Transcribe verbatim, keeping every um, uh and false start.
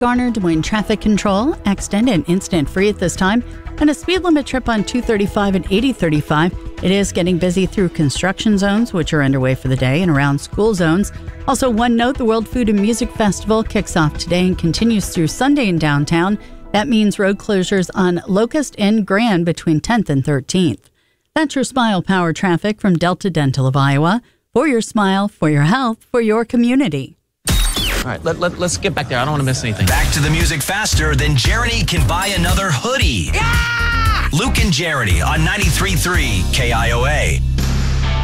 Garner, Des Moines traffic control, accident and incident free at this time, and a speed limit trip on two thirty-five and eighty thirty-five. It is getting busy through construction zones, which are underway for the day, and around school zones. Also, one note, the World Food and Music Festival kicks off today and continues through Sunday in downtown. That means road closures on Locust and Grand between tenth and thirteenth. That's your Smile Power traffic from Delta Dental of Iowa. For your smile, for your health, for your community. All right, let, let, let's get back there. I don't want to miss anything. Back to the music faster than Jeremy can buy another hoodie. Yeah! Luke and Jeremy on ninety-three point three K I O A.